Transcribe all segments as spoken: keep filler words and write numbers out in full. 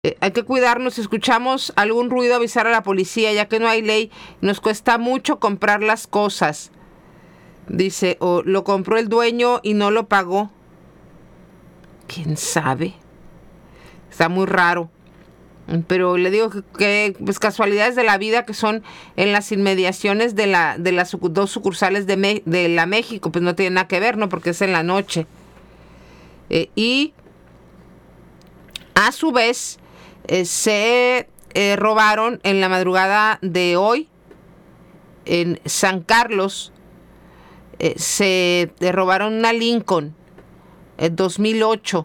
Eh, hay que cuidarnos, si escuchamos algún ruido, avisar a la policía, ya que no hay ley, nos cuesta mucho comprar las cosas. Dice, o lo compró el dueño y no lo pagó. ¿Quién sabe? Está muy raro. Pero le digo que, que pues casualidades de la vida que son en las inmediaciones de, la, de las dos sucursales de, Me, de la México, pues no tiene nada que ver, ¿no? Porque es en la noche. Eh, y a su vez eh, se eh, robaron en la madrugada de hoy en San Carlos, eh, se eh, robaron una Lincoln eh, dos mil ocho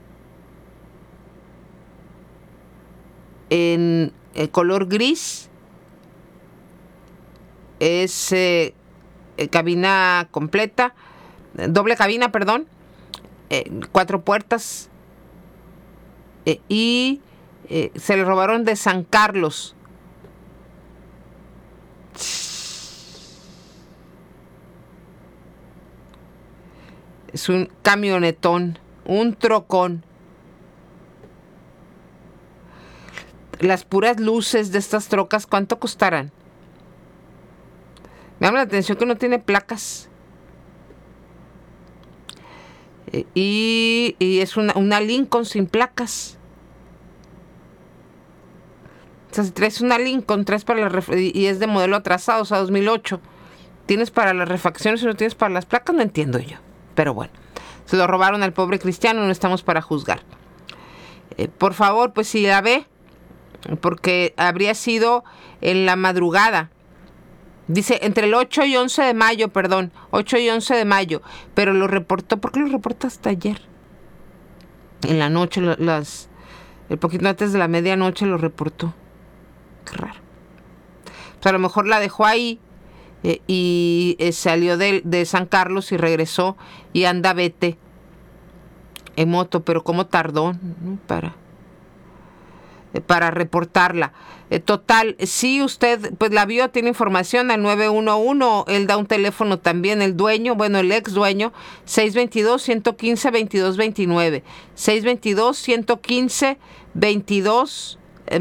en eh, color gris. Es eh, eh, cabina completa, eh, doble cabina, perdón, eh, cuatro puertas, eh, y eh, se le robaron de San Carlos. Es un camionetón, un trocón. Las puras luces de estas trocas, ¿cuánto costarán? Me llama la atención que no tiene placas. Eh, y, y es una, una Lincoln sin placas. O sea, si traes una Lincoln, traes para la ref- y es de modelo atrasado, o sea, dos mil ocho. Tienes para las refacciones y no tienes para las placas, no entiendo yo. Pero bueno, se lo robaron al pobre cristiano, no estamos para juzgar. Eh, por favor, pues si la ve, porque habría sido en la madrugada. Dice, entre el ocho y once de mayo, perdón, ocho y once de mayo, pero lo reportó, ¿por qué lo reporta hasta ayer? En la noche, las, el poquito antes de la medianoche lo reportó. Qué raro. Pues a lo mejor la dejó ahí eh, y eh, salió de, de San Carlos y regresó y anda vete en moto, pero cómo tardó, ¿no? para... para reportarla. Eh, total, si usted pues la vio, tiene información al nueve uno uno, él da un teléfono también, el dueño, bueno, el ex dueño, seis dos dos, uno uno cinco, dos dos dos nueve, seis dos dos, uno uno cinco, dos dos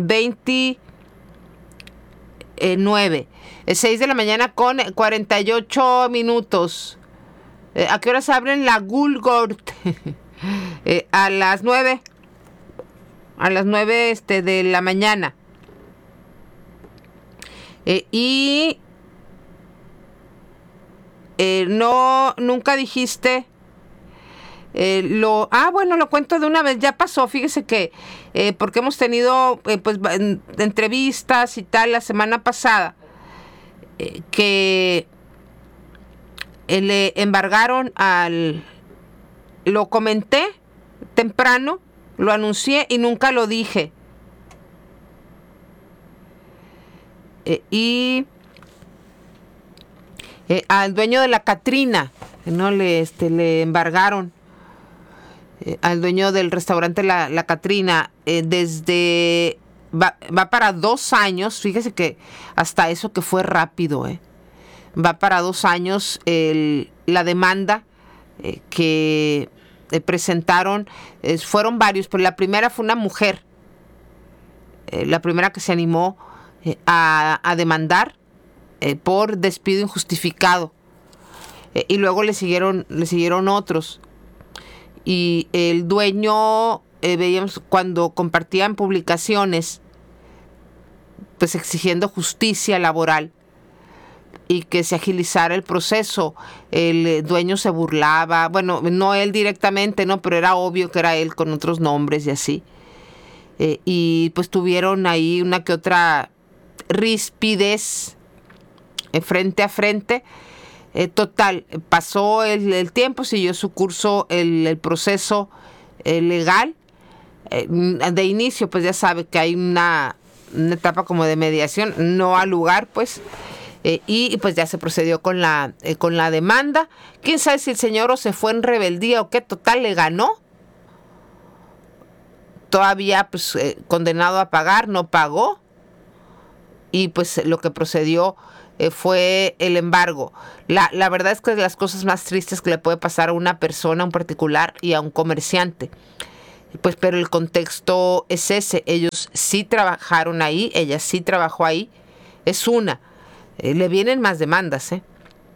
dos nueve, seis de la mañana con cuarenta y ocho minutos. Eh, ¿A qué horas abren la Gulgort? eh, a las nueve. A las nueve este, de la mañana. Eh, y eh, no, nunca dijiste eh, lo... Ah, bueno, lo cuento de una vez, ya pasó, fíjese que, eh, porque hemos tenido eh, pues en, entrevistas y tal la semana pasada, eh, que eh, le embargaron al... Lo comenté temprano, lo anuncié y nunca lo dije. Eh, y eh, al dueño de la Catrina, no le, este, le embargaron eh, al dueño del restaurante La, la Catrina eh, desde va, va para dos años. Fíjese que hasta eso que fue rápido, eh. Va para dos años el, la demanda eh, que eh, presentaron. Eh, fueron varios, pero la primera fue una mujer, eh, la primera que se animó eh, a, a demandar eh, por despido injustificado, eh, y luego le siguieron le siguieron otros, y el dueño eh, veíamos cuando compartían publicaciones pues exigiendo justicia laboral y que se agilizara el proceso. El dueño se burlaba, bueno, no él directamente, no, pero era obvio que era él con otros nombres y así. Eh, y pues tuvieron ahí una que otra rispidez eh, frente a frente. Eh, total, pasó el, el tiempo, siguió su curso el, el proceso eh, legal. Eh, de inicio, pues ya sabe que hay una, una etapa como de mediación, no al lugar, pues. Eh, y pues ya se procedió con la, eh, con la demanda. Quién sabe si el señor o se fue en rebeldía o qué, total le ganó. Todavía pues eh, condenado a pagar, no pagó. Y pues lo que procedió eh, fue el embargo. La, la verdad es que es de las cosas más tristes que le puede pasar a una persona, a un particular y a un comerciante. Pues pero el contexto es ese, ellos sí trabajaron ahí, ella sí trabajó ahí, es una, eh, le vienen más demandas, ¿eh?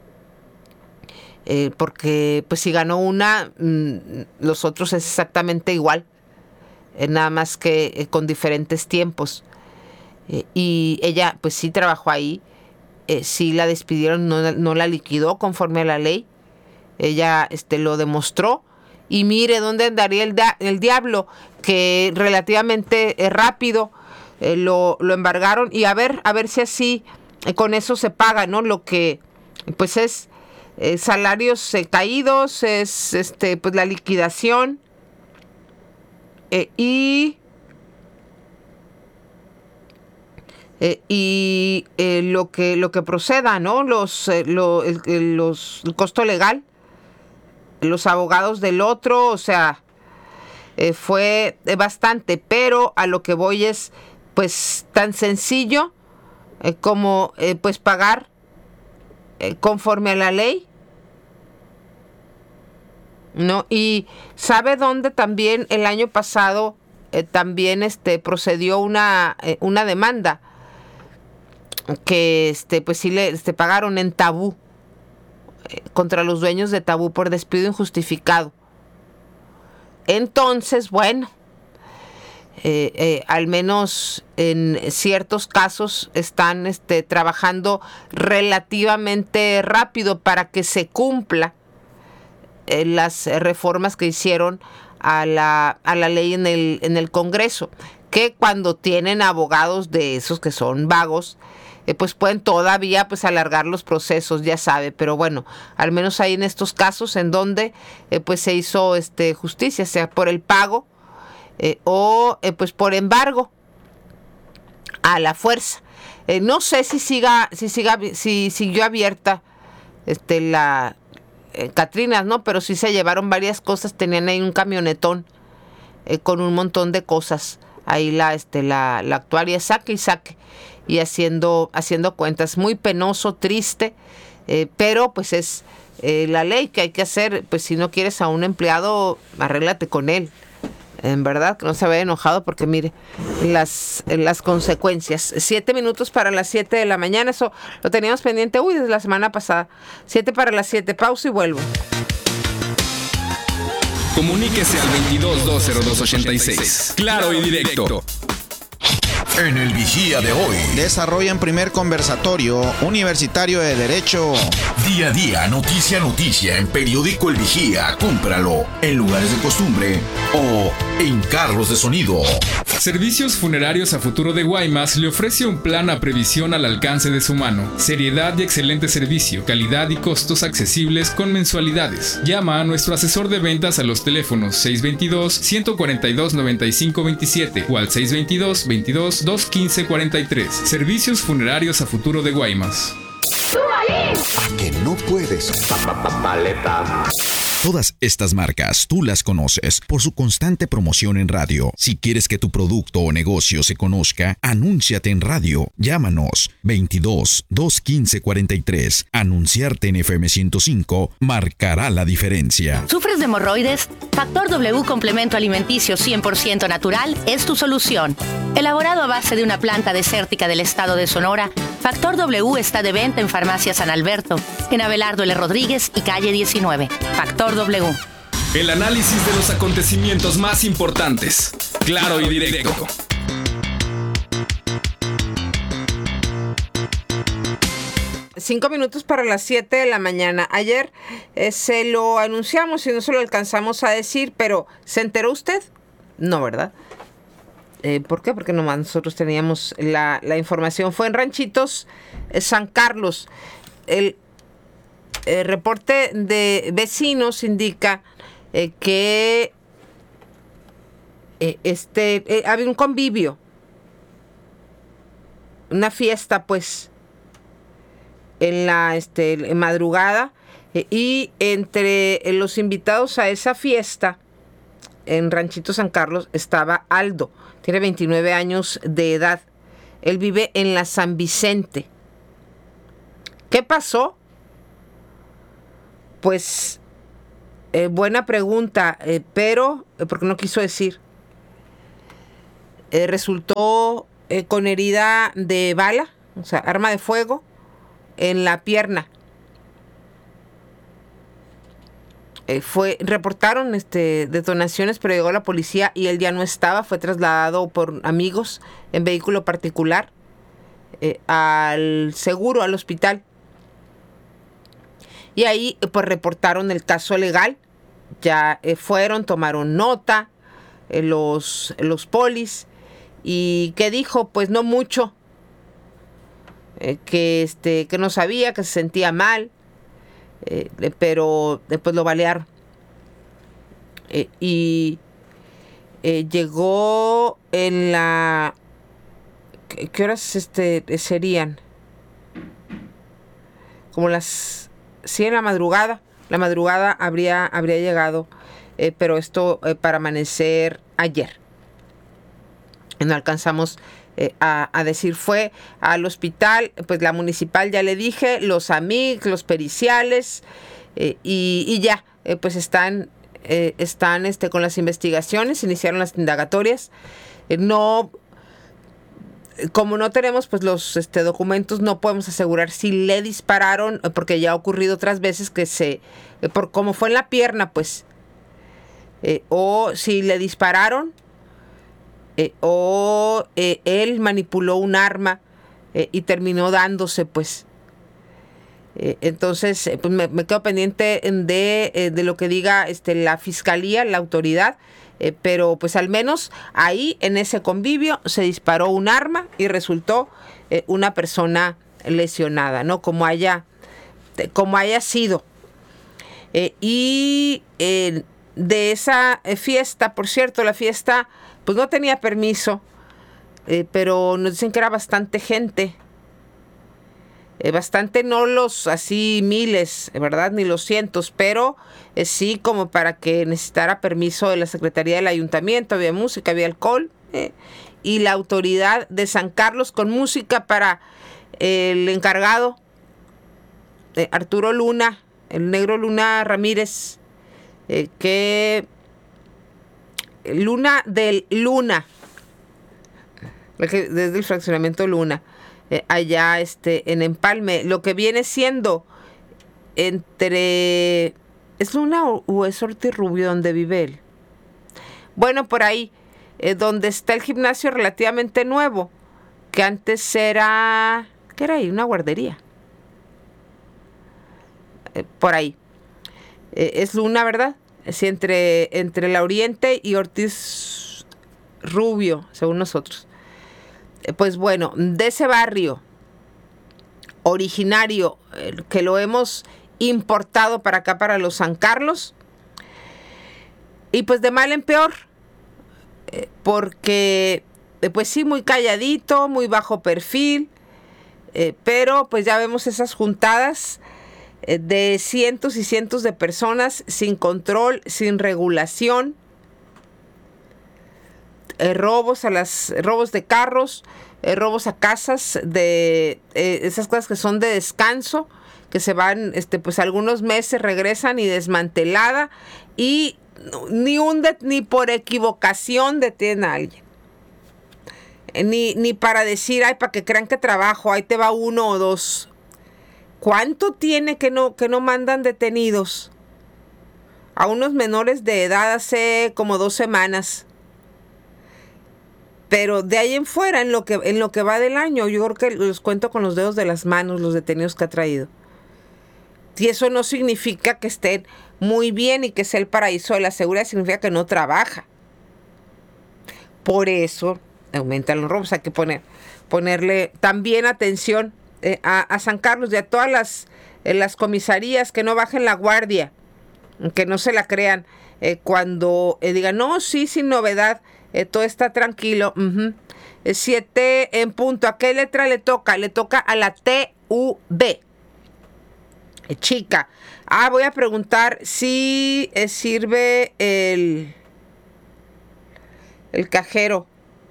Eh, porque pues si ganó una, mmm, los otros es exactamente igual, eh, nada más que eh, con diferentes tiempos. Eh, y ella pues sí trabajó ahí, eh, sí la despidieron, no, no la liquidó conforme a la ley, ella este, lo demostró. Y mire dónde andaría el, da- el diablo, que relativamente eh, rápido eh, lo, lo embargaron. Y a ver, a ver si así eh, con eso se paga, ¿no? Lo que pues es eh, salarios eh, caídos, es este pues la liquidación eh, y eh, y eh, lo que lo que proceda, ¿no? Los eh, lo, el, el- los el costo legal, los abogados del otro, o sea, eh, fue eh, bastante, pero a lo que voy es pues tan sencillo eh, como eh, pues pagar eh, conforme a la ley, ¿no? Y sabe dónde también el año pasado eh, también este procedió una eh, una demanda que este pues sí le este, pagaron en Tabú eh, contra los dueños de Tabú por despido injustificado. Entonces, bueno, eh, eh, al menos en ciertos casos están este, trabajando relativamente rápido para que se cumpla eh, las reformas que hicieron a la, a la ley en el, en el Congreso, que cuando tienen abogados de esos que son vagos, eh, pues pueden todavía pues alargar los procesos, ya sabe, pero bueno, al menos hay en estos casos en donde eh, pues se hizo este justicia, sea por el pago eh, o eh, pues por embargo a la fuerza. Eh, no sé si siga, si siga, si siguió abierta este la eh, Catrinas, ¿no? Pero sí se llevaron varias cosas, tenían ahí un camionetón eh, con un montón de cosas. Ahí la, este, la, la actuaria saque y saque y haciendo, haciendo cuentas. Muy penoso, triste, eh, pero pues es eh, la ley que hay que hacer. Pues si no quieres a un empleado, arréglate con él. En verdad, que no se vea enojado porque mire las, las consecuencias. Siete minutos para las siete de la mañana. Eso lo teníamos pendiente, uy, desde la semana pasada. Siete para las siete. Pausa y vuelvo. Comuníquese al veintidós dos cero dos ochenta y seis. Claro y directo. En el Vigía de hoy, desarrollan primer conversatorio universitario de Derecho. Día a día, noticia a noticia en Periódico El Vigía. Cómpralo en lugares de costumbre o en carros de sonido. Servicios Funerarios a Futuro de Guaymas le ofrece un plan a previsión al alcance de su mano. Seriedad y excelente servicio, calidad y costos accesibles con mensualidades. Llama a nuestro asesor de ventas a los teléfonos seis dos dos, uno cuatro dos, nueve cinco dos siete o al seis dos dos, veintidós, dos quince cuarenta y tres. Servicios Funerarios a Futuro de Guaymas. A que no puedes. Maleta. Todas estas marcas tú las conoces por su constante promoción en radio. Si quieres que tu producto o negocio se conozca, anúnciate en radio. Llámanos veintidós, dos quince cuarenta y tres. Anunciarte en F M ciento cinco marcará la diferencia. ¿Sufres de hemorroides? Factor W Complemento Alimenticio cien por ciento natural es tu solución. Elaborado a base de una planta desértica del estado de Sonora, Factor W está de venta en Farmacia San Alberto, en Abelardo L. Rodríguez y calle diecinueve. Factor W. El análisis de los acontecimientos más importantes. Claro y directo. Cinco minutos para las siete de la mañana. Ayer eh, se lo anunciamos y no se lo alcanzamos a decir, pero ¿se enteró usted? No, ¿verdad? Eh, ¿Por qué? Porque nomás nosotros teníamos la, la información. Fue en Ranchitos eh, San Carlos. El, el reporte de vecinos indica eh, que eh, este eh, había un convivio, una fiesta, pues, en la este, en madrugada, eh, y entre los invitados a esa fiesta en Ranchito San Carlos estaba Aldo. Tiene veintinueve años de edad. Él vive en la San Vicente. ¿Qué pasó? Pues, eh, buena pregunta, eh, pero, eh, porque no quiso decir. eh, resultó eh, con herida de bala, o sea, arma de fuego, en la pierna. Eh, fue, reportaron este, detonaciones, pero llegó la policía y él ya no estaba. Fue trasladado por amigos en vehículo particular eh, al seguro, al hospital. Y ahí pues reportaron el caso legal. Ya eh, fueron, tomaron nota eh, los, los polis. ¿Y qué dijo? Pues no mucho. Eh, que, este, que no sabía, que se sentía mal. Eh, pero después lo balearon. Eh, y eh, llegó en la... ¿Qué, qué horas este, serían? Como las... Sí, en la madrugada. La madrugada habría, habría llegado. Eh, pero esto eh, para amanecer ayer. No alcanzamos eh, a, a decir. Fue al hospital, pues la municipal ya le dije, los A M I C, los periciales, eh, y, y ya, eh, pues están, eh, están este, con las investigaciones, iniciaron las indagatorias. Eh, no, como no tenemos pues los este, documentos, no podemos asegurar si le dispararon, porque ya ha ocurrido otras veces que se, eh, por como fue en la pierna, pues, eh, o si le dispararon. Eh, o eh, él manipuló un arma eh, y terminó dándose, pues. Eh, entonces, eh, pues me, me quedo pendiente de, eh, de lo que diga este, la fiscalía, la autoridad, eh, pero pues al menos ahí en ese convivio se disparó un arma y resultó eh, una persona lesionada, ¿no? Como haya, como haya sido. Eh, y eh, de esa fiesta, por cierto, la fiesta pues no tenía permiso, eh, pero nos dicen que era bastante gente, eh, bastante, no los así miles, ¿verdad? Ni los cientos, pero eh, sí como para que necesitara permiso de la Secretaría del Ayuntamiento. Había música, había alcohol, eh, y la autoridad de San Carlos con música para eh, el encargado, eh, Arturo Luna, el negro Luna Ramírez, eh, que... Luna del Luna, desde el fraccionamiento Luna, eh, allá este, en Empalme, lo que viene siendo entre... ¿Es Luna o, o es Ortiz Rubio donde vive él? Bueno, por ahí, eh, donde está el gimnasio relativamente nuevo, que antes era... ¿Qué era ahí? Una guardería. Eh, por ahí. Eh, es Luna, ¿verdad? Sí, entre, entre la Oriente y Ortiz Rubio, según nosotros. Eh, pues bueno, de ese barrio originario, eh, que lo hemos importado para acá, para los San Carlos, y pues de mal en peor, eh, porque eh, pues sí, muy calladito, muy bajo perfil, eh, pero pues ya vemos esas juntadas de cientos y cientos de personas sin control, sin regulación, eh, robos a las robos de carros, eh, robos a casas, de eh, esas cosas que son de descanso, que se van, este, pues algunos meses regresan y desmantelada, y ni un de, ni por equivocación detienen a alguien, eh, ni ni para decir, ay, para que crean que trabajo, ahí te va uno o dos. ¿Cuánto tiene que no, que no mandan detenidos a unos menores de edad hace como dos semanas? Pero de ahí en fuera, en lo que, en lo que va del año, yo creo que los cuento con los dedos de las manos los detenidos que ha traído. Y eso no significa que estén muy bien y que sea el paraíso de la seguridad, significa que no trabaja. Por eso aumentan los robos. Hay que poner, ponerle también atención Eh, a, a San Carlos y a todas las, eh, las comisarías, que no bajen la guardia, que no se la crean, eh, cuando eh, digan, no, sí, sin novedad, eh, todo está tranquilo. Uh-huh. eh, siete en punto. ¿A qué letra le toca? Le toca a la T U B. Eh, chica. Ah, voy a preguntar si eh, sirve el, el cajero.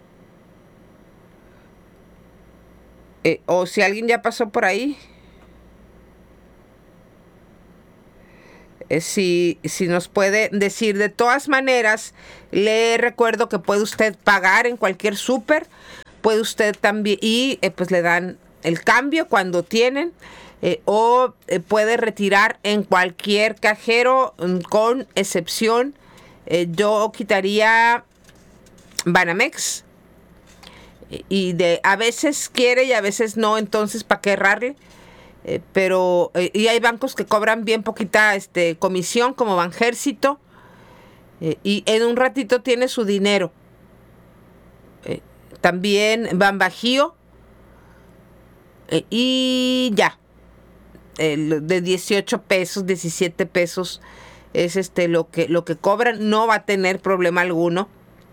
Eh, o si alguien ya pasó por ahí. Eh, si, si nos puede decir. De todas maneras, le recuerdo que puede usted pagar en cualquier súper, puede usted también, y eh, pues le dan el cambio cuando tienen, eh, o eh, puede retirar en cualquier cajero, con excepción, eh, yo quitaría Banamex, y de a veces quiere y a veces no, entonces para qué errarle. Eh, pero eh, y hay bancos que cobran bien poquita este comisión, como Banjército, eh, y en un ratito tiene su dinero. Eh, también Banbajío, eh, y ya, eh, de dieciocho pesos, diecisiete pesos es este lo que lo que cobran. No va a tener problema alguno.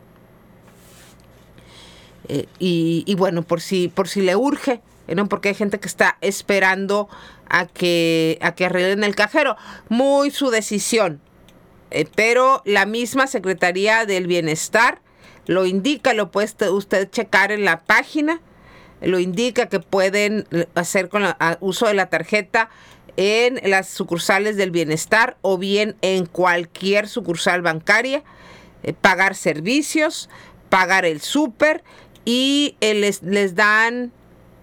Eh, y, y bueno, por si por si le urge, ¿no? Porque hay gente que está esperando a que, a que arreglen el cajero. Muy su decisión. Eh, pero la misma Secretaría del Bienestar lo indica, lo puede usted checar en la página, lo indica que pueden hacer con el uso de la tarjeta en las sucursales del Bienestar o bien en cualquier sucursal bancaria, eh, pagar servicios, pagar el súper, y eh, les, les dan,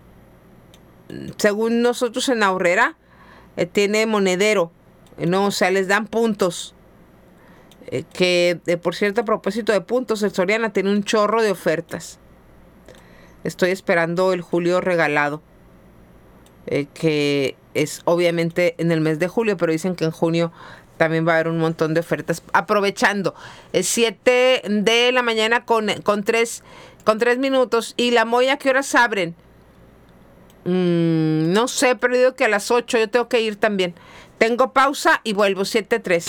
según nosotros en Aurrera, eh, tiene monedero, ¿no? O sea, les dan puntos. Eh, que, eh, por cierto, a propósito de puntos, el Soriana tiene un chorro de ofertas. Estoy esperando el julio regalado, eh, que es obviamente en el mes de julio, pero dicen que en junio también va a haber un montón de ofertas. Aprovechando, es siete de la mañana con, con, tres, con tres minutos. ¿Y la Moya a qué horas abren? Mm, no sé, pero digo que a las ocho. Yo tengo que ir también. Tengo pausa y vuelvo. siete tres.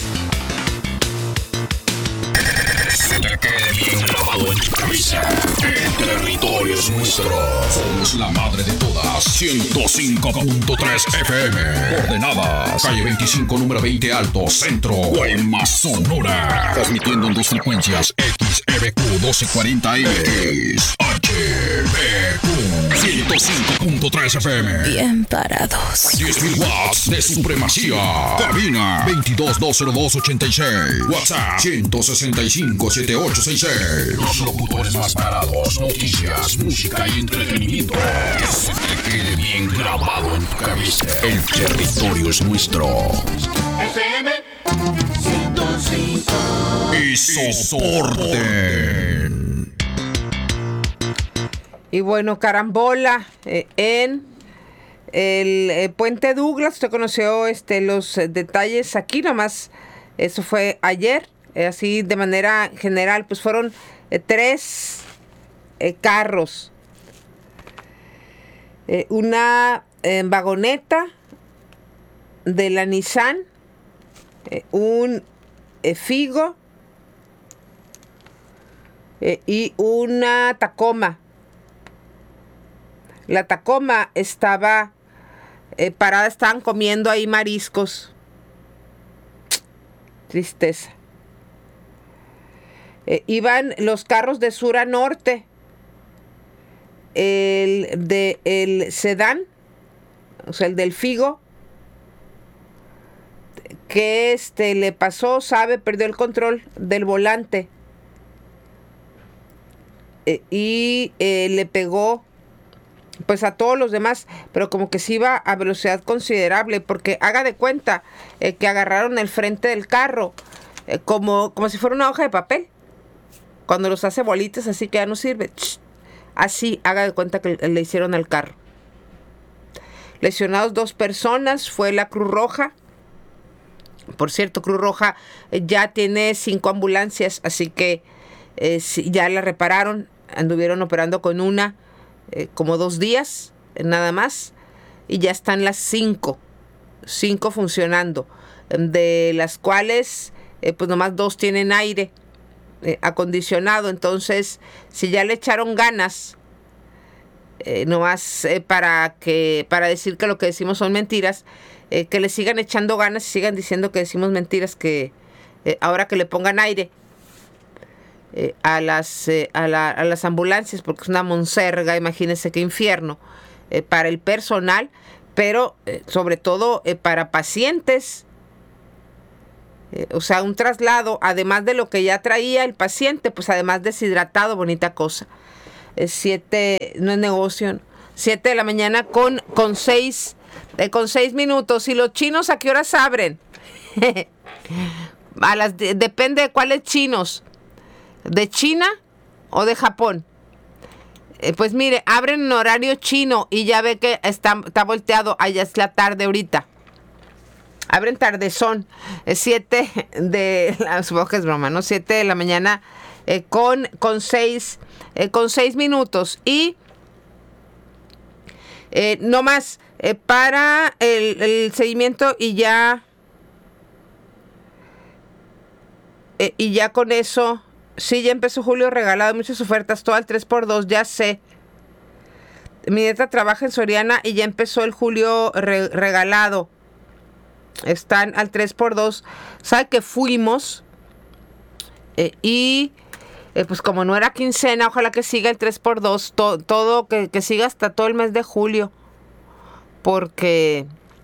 Se te quede bien grabado en tu cabeza. El territorio es nuestro. Somos la madre de todas. ciento cinco punto tres F M. Coordenadas. Calle veinticinco, número veinte Alto, Centro. Guaymas, Sonora. Transmitiendo en dos frecuencias. X E B Q doce cuarenta X. H B Q ciento cinco punto tres F M. Bien parados. diez mil watts de supremacía. Cabina veintidós dos cero dos ochenta y seis. WhatsApp ciento sesenta y cinco setenta y ocho sesenta y seis. Los locutores más parados. Noticias, música y entretenimiento. Que se te quede bien grabado en tu cabeza. El territorio es nuestro. F M ciento cinco. Y soporten. Y bueno, carambola, eh, en el eh, Puente Douglas. Usted conoció este, los eh, detalles aquí nomás. Eso fue ayer. Eh, así de manera general, pues fueron eh, tres eh, carros. Eh, una eh, vagoneta de la Nissan. Eh, un eh, Figo. Eh, y una Tacoma. La Tacoma estaba eh, parada, estaban comiendo ahí mariscos. Tristeza. Eh, iban los carros de sur a norte. El de el sedán, o sea, el del Figo, que este le pasó, sabe, perdió el control del volante. Eh, y eh, le pegó pues a todos los demás, pero como que sí iba a velocidad considerable, porque haga de cuenta eh, que agarraron el frente del carro eh, como, como si fuera una hoja de papel, cuando los hace bolitas así que ya no sirve. Así, haga de cuenta que le hicieron al carro. Lesionados dos personas, fue la Cruz Roja. Por cierto, Cruz Roja eh, ya tiene cinco ambulancias, así que eh, sí, ya la repararon, anduvieron operando con una Eh, como dos días, eh, nada más, y ya están las cinco, cinco funcionando, de las cuales eh, pues nomás dos tienen aire eh, acondicionado. Entonces, si ya le echaron ganas, eh, nomás eh, para que para decir que lo que decimos son mentiras, eh, que le sigan echando ganas y sigan diciendo que decimos mentiras, que eh, ahora que le pongan aire Eh, a las eh, a, la, a las ambulancias, porque es una monserga, imagínense qué infierno eh, para el personal, pero eh, sobre todo eh, para pacientes Eh, o sea, un traslado, además de lo que ya traía el paciente, pues además deshidratado, bonita cosa. Es siete, no es negocio, siete de la mañana con, con seis, eh, con seis minutos. ¿Y los chinos a qué horas abren? A las de, depende de cuáles chinos, de China o de Japón. Eh, pues mire, abren en horario chino y ya ve que está, está volteado, allá es la tarde ahorita. Abren tardezón, es siete de, la, supongo que es broma, ¿no? siete de la mañana eh, con, con, seis, eh, con seis minutos. Y eh, no más, eh, para el, el seguimiento y ya, eh, y ya con eso, sí, ya empezó julio regalado, muchas ofertas, todo al tres por dos, ya sé. Mi nieta trabaja en Soriana y ya empezó el julio re, regalado. Están al tres por dos. ¿Sabe que fuimos? Eh, y eh, pues como no era quincena, ojalá que siga el tres por dos. To, todo, que, que siga hasta todo el mes de julio. Porque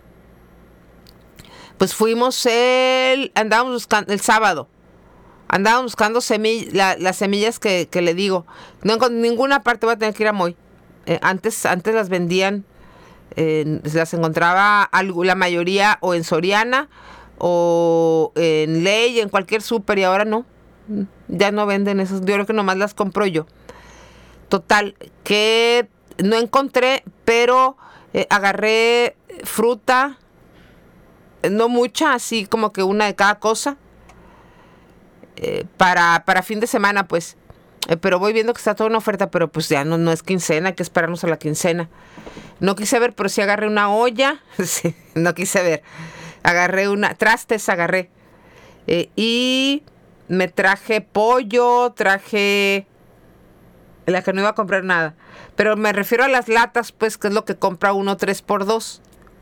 pues fuimos el... Andábamos buscando el sábado. Andábamos buscando semill, la, las semillas que, que le digo. No en ninguna parte voy a tener que ir a Moy. Eh, antes, antes las vendían... Eh, las encontraba algo, la mayoría o en Soriana o en Ley, en cualquier súper, y ahora no, ya no venden esas. Yo creo que nomás las compro yo. Total, que no encontré, pero eh, agarré fruta, no mucha, así como que una de cada cosa, eh, para, para fin de semana, pues. Eh, pero voy viendo que está toda una oferta, pero pues ya no, no es quincena, hay que esperarnos a la quincena. No quise ver, pero sí agarré una olla. Sí, no quise ver. Agarré una... Trastes agarré. Eh, y me traje pollo, traje... La que no iba a comprar nada. Pero me refiero a las latas, pues, que es lo que compra uno tres por dos.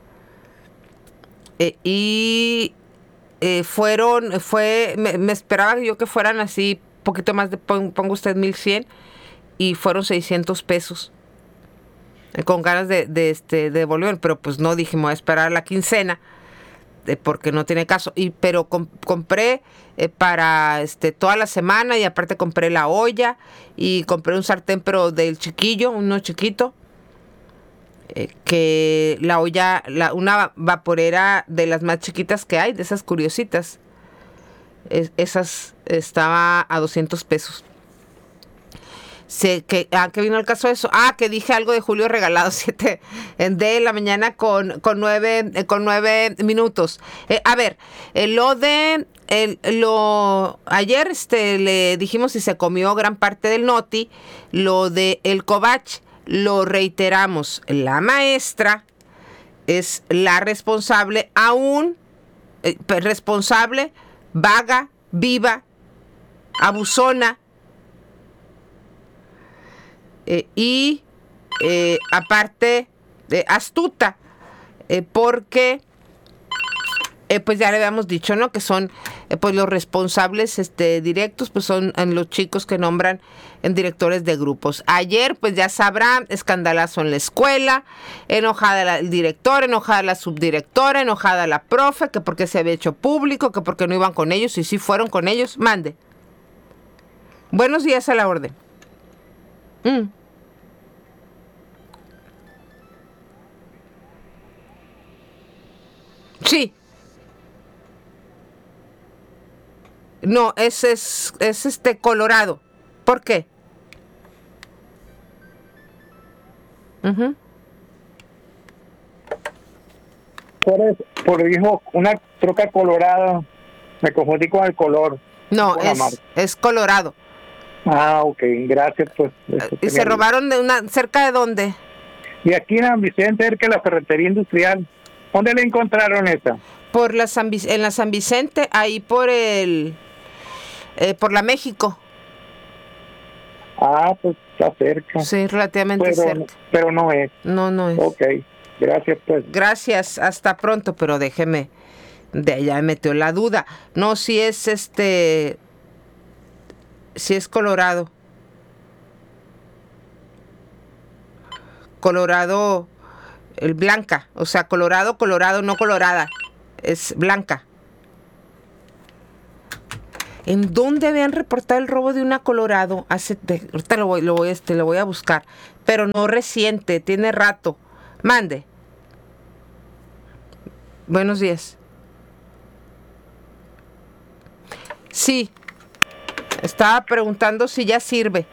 Eh, y... Eh, fueron... Fue... Me, me esperaba yo que fueran así... Poquito más de... Pongo usted mil cien. Y fueron seiscientos pesos. Con ganas de, de, este, de devolver, pero pues no, dije, me voy a esperar a la quincena, eh, porque no tiene caso. Y, pero com, compré eh, para este, toda la semana, y aparte compré la olla, y compré un sartén, pero del chiquillo, uno chiquito, eh, que la olla, la, una vaporera de las más chiquitas que hay, de esas curiositas, es, esas estaba a doscientos pesos. Se, que, ah, que vino el caso de eso. Ah, que dije algo de julio regalado, siete de la mañana con, con, nueve, eh, con nueve minutos. Eh, a ver, eh, lo de... El, lo ayer este, le dijimos si se comió gran parte del noti. Lo de el cobach, lo reiteramos. La maestra es la responsable, aún eh, responsable, vaga, viva, abusona. Eh, y eh, aparte eh, astuta, eh, porque eh, pues ya le habíamos dicho, ¿no? Que son eh, pues los responsables este, directos, pues son eh, los chicos que nombran en directores de grupos. Ayer, pues ya sabrán, escandalazo en la escuela, enojada la, el director, enojada la subdirectora, enojada la profe, que porque se había hecho público, que porque no iban con ellos, y sí fueron con ellos. Mande. Buenos días, a la orden. Mm. Sí. No, es, es, es este Colorado. ¿Por qué? Uh-huh. Por eso, por dijo una troca colorada, me confundí con el color. No, es, es Colorado. Ah, ok, gracias, pues. ¿Y se robaron de una, cerca de dónde? Y aquí en San Vicente, cerca de la ferretería industrial. ¿Dónde le encontraron esa? Por la San, en la San Vicente, ahí por el, eh, por la México. Ah, pues está cerca. Sí, relativamente pero, cerca. Pero no es. No, no es. Ok, gracias, pues. Gracias, hasta pronto, pero déjeme, de allá me metió la duda. No, si es este, si es Colorado. Colorado, el blanca, o sea, Colorado, Colorado, no colorada, es blanca. ¿En dónde habían reportado el robo de una Colorado? Hace, de, ahorita lo voy, lo voy, este, lo voy a buscar, pero no reciente, tiene rato. Mande. Buenos días. Sí. Estaba preguntando si ya sirve.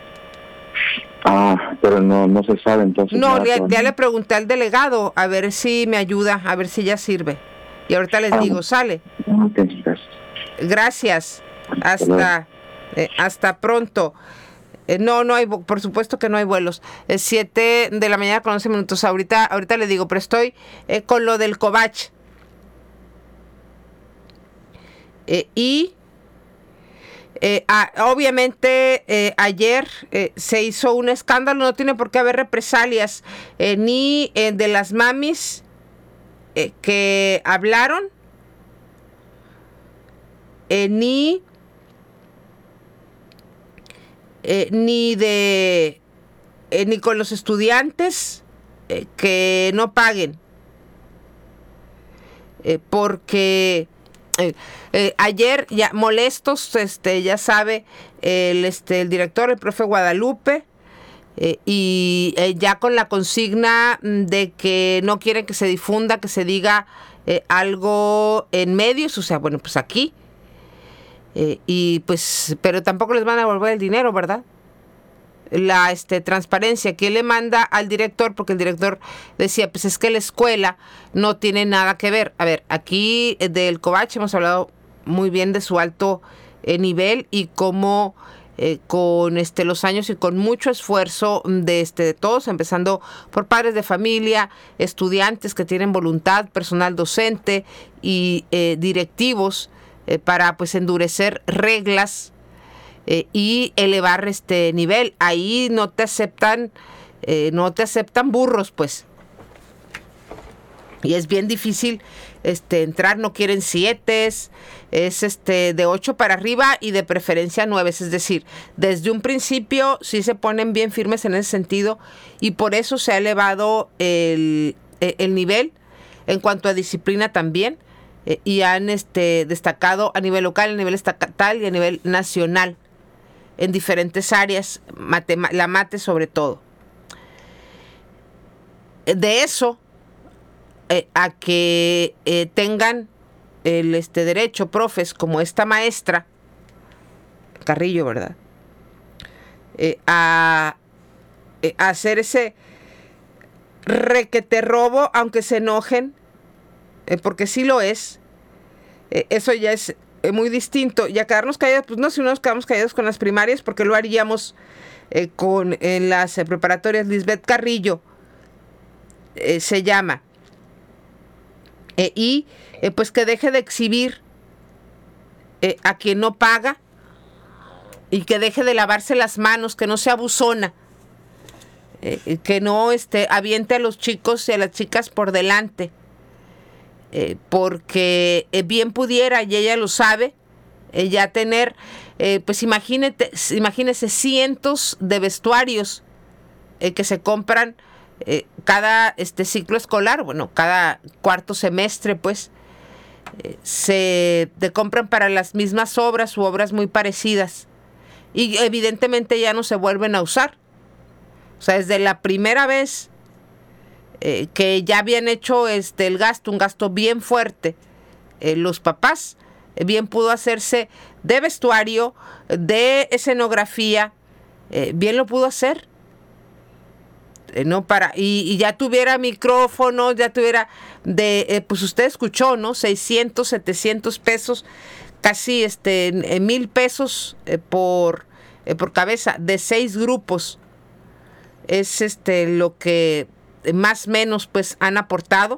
Ah, pero no, no se sabe entonces. No, ya, ya le pregunté al delegado a ver si me ayuda, a ver si ya sirve. Y ahorita les ah, digo, sale. Okay, gracias. Gracias. Hasta, eh, hasta pronto. Eh, no, no hay, por supuesto que no hay vuelos. Es siete de la mañana con once minutos. Ahorita, ahorita le digo, pero estoy eh, con lo del Covach. Eh, y eh, ah, obviamente eh, ayer eh, se hizo un escándalo. No tiene por qué haber represalias eh, ni eh, de las mamis eh, que hablaron, eh, ni eh, ni de eh, ni con los estudiantes eh, que no paguen, eh, porque Eh, eh, ayer ya molestos, este, ya sabe, el, este, el director, el profe Guadalupe, eh, y eh, ya con la consigna de que no quieren que se difunda, que se diga eh, algo en medios, o sea, bueno, pues aquí, eh, y pues, pero tampoco les van a devolver el dinero, ¿verdad? La este, transparencia, ¿quién le manda al director? Porque el director decía, pues es que la escuela no tiene nada que ver. A ver, aquí del Covach hemos hablado muy bien de su alto eh, nivel y cómo eh, con este, los años y con mucho esfuerzo de, este, de todos, empezando por padres de familia, estudiantes que tienen voluntad, personal docente y eh, directivos eh, para pues endurecer reglas Eh, y elevar este nivel. Ahí no te aceptan eh, no te aceptan burros, pues, y es bien difícil este entrar. No quieren siete, es este de ocho para arriba y de preferencia nueve, es decir, desde un principio sí se ponen bien firmes en ese sentido, y por eso se ha elevado el, el nivel en cuanto a disciplina también, eh, y han este destacado a nivel local, a nivel estatal y a nivel nacional en diferentes áreas, matema- la mate sobre todo. De eso eh, a que eh, tengan el este derecho profes como esta maestra Carrillo, ¿verdad? Eh, a, eh, a hacer ese requete robo, aunque se enojen, eh, porque sí lo es. Eh, eso ya es muy distinto. Y a quedarnos callados, pues no, si no nos quedamos callados con las primarias, porque lo haríamos eh, con en las eh, preparatorias. Lisbeth Carrillo eh, se llama, eh, y eh, pues que deje de exhibir eh, a quien no paga, y que deje de lavarse las manos, que no sea abusona, eh, que no este, aviente a los chicos y a las chicas por delante. Eh, porque eh, bien pudiera, y ella lo sabe, eh, ya tener, eh, pues imagínate, imagínese cientos de vestuarios eh, que se compran eh, cada este ciclo escolar, bueno, cada cuarto semestre, pues, eh, se te compran para las mismas obras u obras muy parecidas, y evidentemente ya no se vuelven a usar. O sea, desde la primera vez Eh, que ya habían hecho este el gasto, un gasto bien fuerte, eh, los papás, eh, bien pudo hacerse de vestuario, de escenografía, eh, bien lo pudo hacer, eh, no para y, y ya tuviera micrófonos, ya tuviera de, eh, pues usted escuchó, ¿no? seiscientos, setecientos pesos, casi este eh, mil pesos eh, por eh, por cabeza de seis grupos, es este lo que más o menos pues han aportado,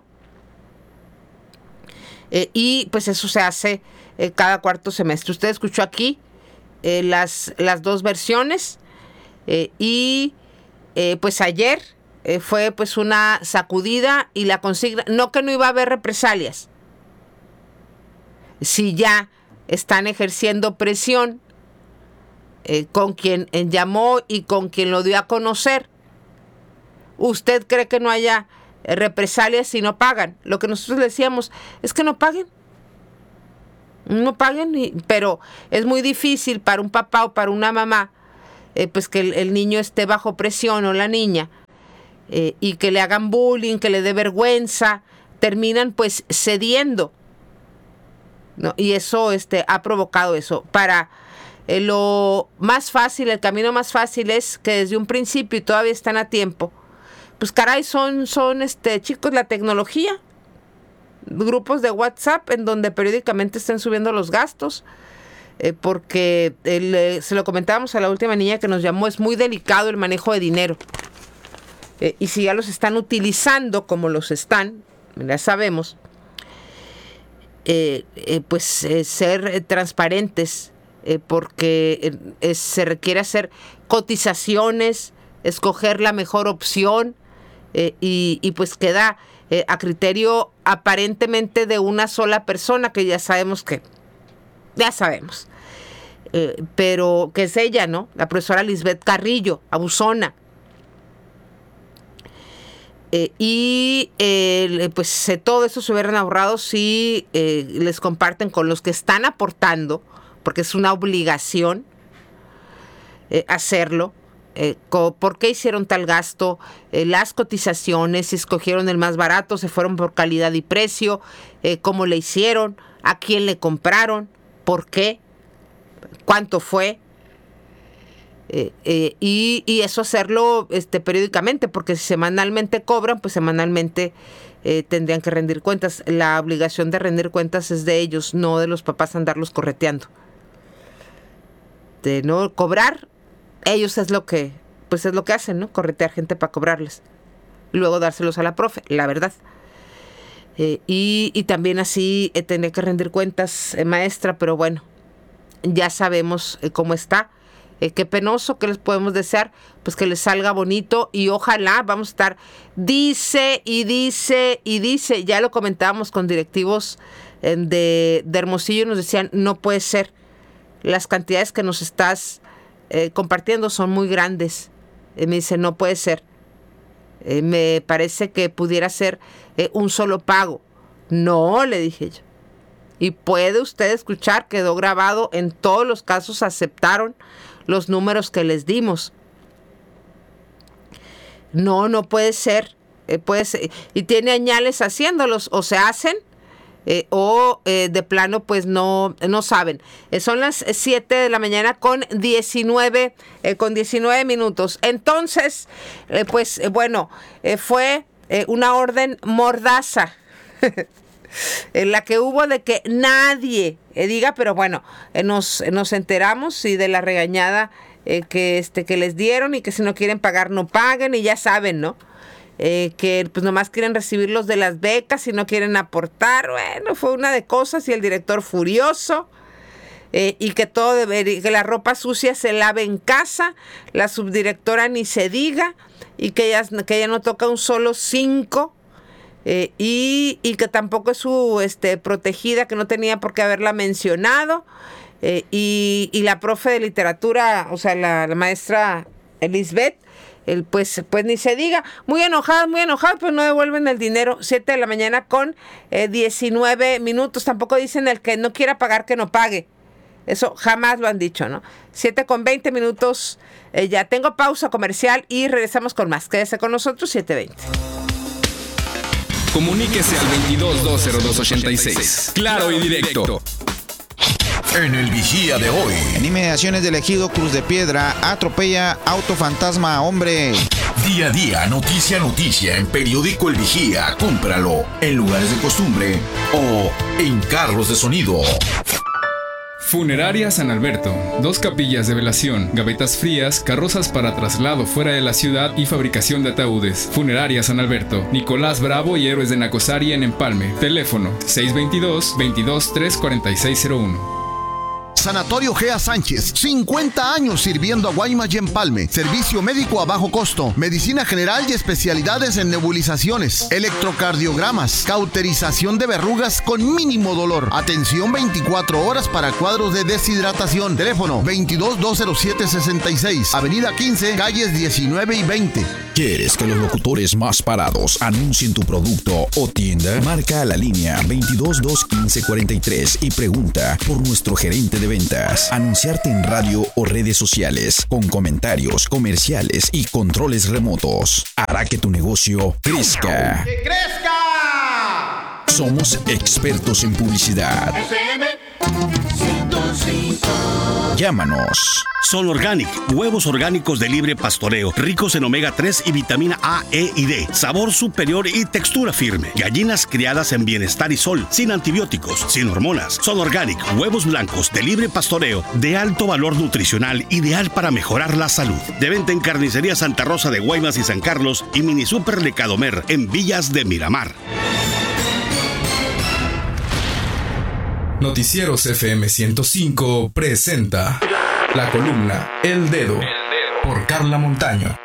eh, y pues eso se hace eh, cada cuarto semestre. Usted escuchó aquí eh, las, las dos versiones, eh, y eh, pues ayer eh, fue pues una sacudida y la consigna, no que no iba a haber represalias, si ya están ejerciendo presión eh, con quien eh, llamó y con quien lo dio a conocer. ¿Usted cree que no haya represalias si no pagan? Lo que nosotros decíamos es que no paguen. No paguen, y, pero es muy difícil para un papá o para una mamá, eh, pues que el, el niño esté bajo presión o la niña, eh, y que le hagan bullying, que le dé vergüenza, terminan pues cediendo, ¿no? Y eso este, ha provocado eso. Para eh, lo más fácil, el camino más fácil es que desde un principio, y todavía están a tiempo, pues caray, son, son este, chicos, la tecnología, grupos de WhatsApp en donde periódicamente estén subiendo los gastos, eh, porque el, eh, se lo comentábamos a la última niña que nos llamó, es muy delicado el manejo de dinero, eh, y si ya los están utilizando como los están, ya sabemos, eh, eh, pues eh, ser eh, transparentes, eh, porque eh, eh, se requiere hacer cotizaciones, escoger la mejor opción, eh, y, y pues queda Eh, a criterio aparentemente de una sola persona, que ya sabemos que, ya sabemos, eh, pero que es ella, ¿no? La profesora Lisbeth Carrillo, abusona. Eh, y eh, pues eh, todo eso se hubieran ahorrado si eh, les comparten con los que están aportando, porque es una obligación eh, hacerlo. Eh, ¿Por qué hicieron tal gasto? Eh, las cotizaciones, si escogieron el más barato, se fueron por calidad y precio, eh, cómo le hicieron, a quién le compraron, por qué, cuánto fue, eh, eh, y, y eso hacerlo este, periódicamente, porque si semanalmente cobran, pues semanalmente eh, tendrían que rendir cuentas. La obligación de rendir cuentas es de ellos, no de los papás andarlos correteando. De no cobrar, ellos es lo que, pues es lo que hacen, ¿no? Corretear gente para cobrarles. Y luego dárselos a la profe, la verdad. Eh, y, y también así eh, tener que rendir cuentas, eh, maestra, pero bueno, ya sabemos eh, cómo está. Eh, qué penoso, ¿qué les podemos desear? Pues que les salga bonito y ojalá vamos a estar, dice y dice y dice, ya lo comentábamos con directivos eh, de, de Hermosillo y nos decían, no puede ser, las cantidades que nos estás Eh, compartiendo son muy grandes. Eh, me dice, no puede ser. Eh, me parece que pudiera ser eh, un solo pago. No, le dije yo. Y puede usted escuchar, quedó grabado, en todos los casos aceptaron los números que les dimos. No, no puede ser. Eh, puede ser. Y tiene añales haciéndolos, o se hacen, Eh, o eh, de plano pues no, no saben. Eh, son las siete de la mañana con diecinueve, eh, con diecinueve minutos. Entonces, eh, pues eh, bueno, eh, fue eh, una orden mordaza en la que hubo de que nadie eh, diga, pero bueno, eh, nos, eh, nos enteramos y de la regañada eh, que, este, que les dieron, y que si no quieren pagar no paguen, y ya saben, ¿no? Eh, que pues nomás quieren recibir los de las becas y no quieren aportar. Bueno, fue una de cosas, y el director furioso, eh, y que todo debería, que la ropa sucia se lave en casa, la subdirectora ni se diga, y que ella, que ella no toca un solo cinco, eh, y, y que tampoco es su este, protegida, que no tenía por qué haberla mencionado, eh, y, y la profe de literatura, o sea, la, la maestra Lisbeth, El, pues, pues ni se diga, muy enojada, muy enojada, pues no devuelven el dinero. Siete de la mañana con eh, diecinueve minutos. Tampoco dicen el que no quiera pagar que no pague. Eso jamás lo han dicho, ¿no? Siete con veinte minutos. Eh, ya tengo pausa comercial y regresamos con más. Quédese con nosotros, siete veinte. Comuníquese al veintidós dos cero dos ochenta y seis. Claro y directo. En el Vigía de hoy. En inmediaciones del ejido Cruz de Piedra, atropella auto fantasma a hombre. Día a día, noticia a noticia, en periódico El Vigía. Cómpralo en lugares de costumbre o en carros de sonido. Funeraria San Alberto. Dos capillas de velación, gavetas frías, carrozas para traslado fuera de la ciudad y fabricación de ataúdes. Funeraria San Alberto. Nicolás Bravo y Héroes de Nacosari en Empalme. Teléfono seis dos dos, veintidós, tres cuarenta y seis cero uno. Sanatorio Gea Sánchez, cincuenta años sirviendo a Guaymas y Empalme. Servicio médico a bajo costo, medicina general y especialidades en nebulizaciones, electrocardiogramas, cauterización de verrugas con mínimo dolor. Atención veinticuatro horas para cuadros de deshidratación. Teléfono veintidós, dos cero siete, sesenta y seis, Avenida quince, calles diecinueve y veinte. ¿Quieres que los locutores más parados anuncien tu producto o tienda? Marca a la línea veintidós, dos quince, cuarenta y tres y pregunta por nuestro gerente de ventas. Anunciarte en radio o redes sociales con comentarios, comerciales y controles remotos hará que tu negocio crezca. ¡Que crezca! Somos expertos en publicidad. F M ciento cinco. Llámanos. Son Organic, huevos orgánicos de libre pastoreo, ricos en omega tres y vitamina A, E y D, sabor superior y textura firme. Gallinas criadas en bienestar y sol, sin antibióticos, sin hormonas. Son Organic, huevos blancos de libre pastoreo, de alto valor nutricional, ideal para mejorar la salud. De venta en Carnicería Santa Rosa de Guaymas y San Carlos y Mini Super de Cadomer en Villas de Miramar. Noticieros F M ciento cinco presenta la columna El Dedo por Carla Montaño.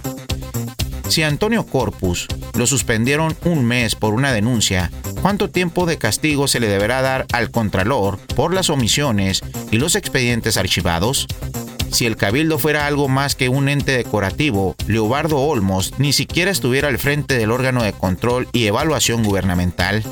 Si a Antonio Corpus lo suspendieron un mes por una denuncia, ¿cuánto tiempo de castigo se le deberá dar al Contralor por las omisiones y los expedientes archivados? Si el Cabildo fuera algo más que un ente decorativo, Leobardo Olmos ni siquiera estuviera al frente del órgano de control y evaluación gubernamental.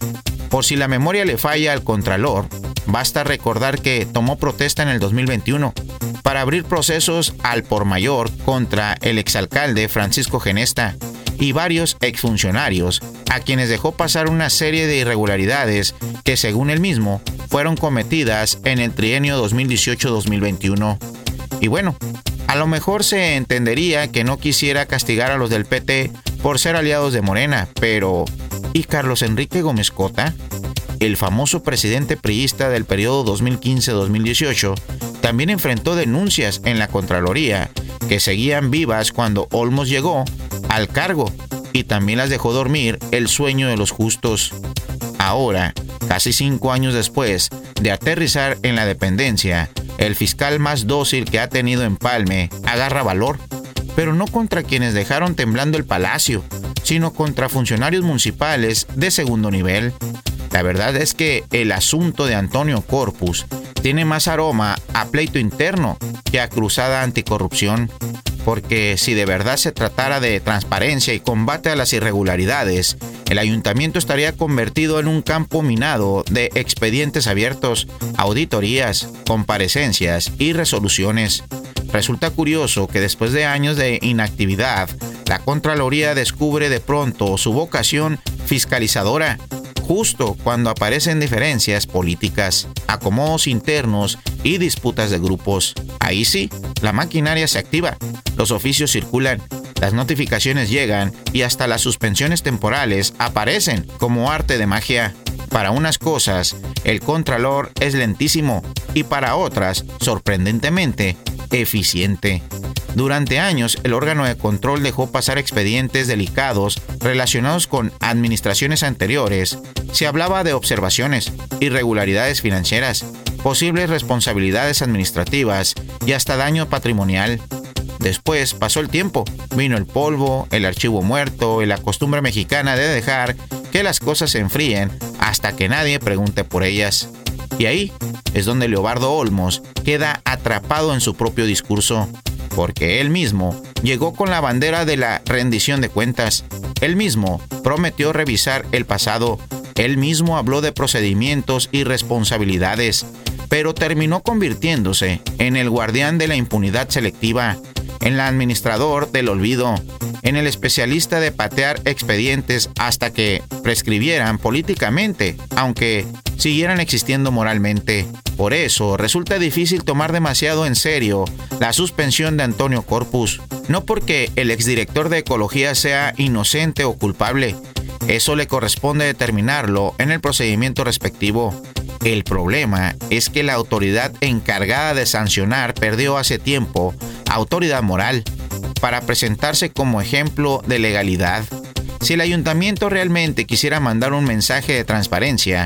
Por si la memoria le falla al Contralor, basta recordar que tomó protesta en el dos mil veintiuno para abrir procesos al por mayor contra el exalcalde Francisco Genesta y varios exfuncionarios, a quienes dejó pasar una serie de irregularidades que, según él mismo, fueron cometidas en el trienio dos mil dieciocho dos mil veintiuno. Y bueno, a lo mejor se entendería que no quisiera castigar a los del P T por ser aliados de Morena, pero ¿y Carlos Enrique Gómez Cota? El famoso presidente priista del periodo dos mil quince dos mil dieciocho también enfrentó denuncias en la Contraloría que seguían vivas cuando Olmos llegó al cargo y también las dejó dormir el sueño de los justos. Ahora, casi cinco años después de aterrizar en la dependencia, el fiscal más dócil que ha tenido Empalme agarra valor, pero no contra quienes dejaron temblando el palacio, sino contra funcionarios municipales de segundo nivel. La verdad es que el asunto de Antonio Corpus tiene más aroma a pleito interno que a cruzada anticorrupción, porque si de verdad se tratara de transparencia y combate a las irregularidades, el ayuntamiento estaría convertido en un campo minado de expedientes abiertos, auditorías, comparecencias y resoluciones. Resulta curioso que después de años de inactividad, la Contraloría descubre de pronto su vocación fiscalizadora, justo cuando aparecen diferencias políticas, acomodos internos y disputas de grupos. Ahí sí, la maquinaria se activa, los oficios circulan, las notificaciones llegan y hasta las suspensiones temporales aparecen como arte de magia. Para unas cosas, el Contralor es lentísimo y para otras, sorprendentemente, eficiente. Durante años, el órgano de control dejó pasar expedientes delicados relacionados con administraciones anteriores. Se hablaba de observaciones, irregularidades financieras, posibles responsabilidades administrativas y hasta daño patrimonial. Después pasó el tiempo, vino el polvo, el archivo muerto y la costumbre mexicana de dejar que las cosas se enfríen hasta que nadie pregunte por ellas. Y ahí es donde Leobardo Olmos queda atrapado en su propio discurso, porque él mismo llegó con la bandera de la rendición de cuentas. Él mismo prometió revisar el pasado. Él mismo habló de procedimientos y responsabilidades, pero terminó convirtiéndose en el guardián de la impunidad selectiva, en el administrador del olvido, en el especialista de patear expedientes hasta que prescribieran políticamente, aunque siguieran existiendo moralmente. Por eso resulta difícil tomar demasiado en serio la suspensión de Antonio Corpus, no porque el exdirector de Ecología sea inocente o culpable. Eso le corresponde determinarlo en el procedimiento respectivo. El problema es que la autoridad encargada de sancionar perdió hace tiempo autoridad moral para presentarse como ejemplo de legalidad. Si el ayuntamiento realmente quisiera mandar un mensaje de transparencia,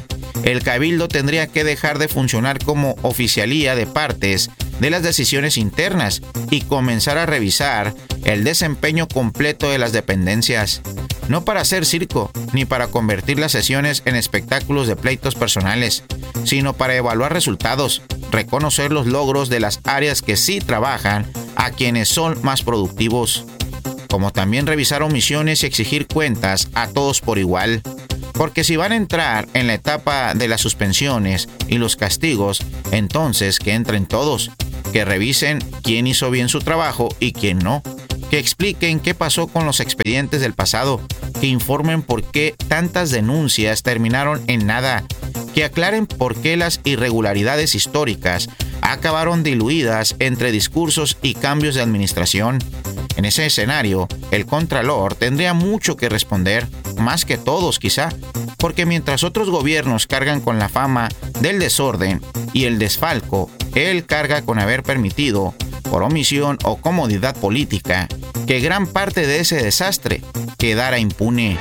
el Cabildo tendría que dejar de funcionar como oficialía de partes de las decisiones internas y comenzar a revisar el desempeño completo de las dependencias, no para hacer circo ni para convertir las sesiones en espectáculos de pleitos personales, sino para evaluar resultados, reconocer los logros de las áreas que sí trabajan a quienes son más productivos, como también revisar omisiones y exigir cuentas a todos por igual. Porque si van a entrar en la etapa de las suspensiones y los castigos, entonces que entren todos, que revisen quién hizo bien su trabajo y quién no, que expliquen qué pasó con los expedientes del pasado, que informen por qué tantas denuncias terminaron en nada, que aclaren por qué las irregularidades históricas acabaron diluidas entre discursos y cambios de administración. En ese escenario, el Contralor tendría mucho que responder, más que todos quizá, porque mientras otros gobiernos cargan con la fama del desorden y el desfalco, él carga con haber permitido, por omisión o comodidad política, que gran parte de ese desastre quedara impune.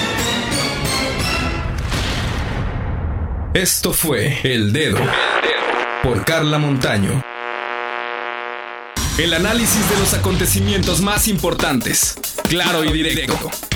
Esto fue El Dedo por Carla Montaño. El análisis de los acontecimientos más importantes, claro y directo,